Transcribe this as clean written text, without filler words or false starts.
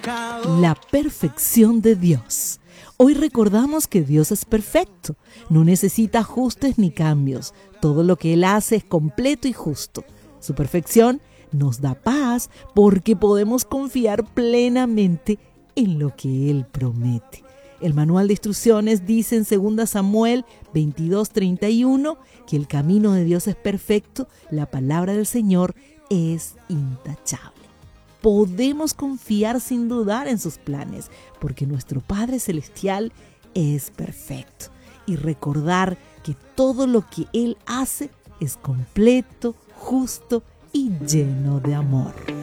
La perfección de Dios. Hoy recordamos que Dios es perfecto, no necesita ajustes ni cambios. Todo lo que Él hace es completo y justo. Su perfección nos da paz porque podemos confiar plenamente en lo que Él promete. El manual de instrucciones dice en 2 Samuel 22:31 que el camino de Dios es perfecto, la palabra del Señor es intachable. Podemos confiar sin dudar en sus planes, porque nuestro Padre Celestial es perfecto. Y recordar que todo lo que Él hace es completo, justo y lleno de amor.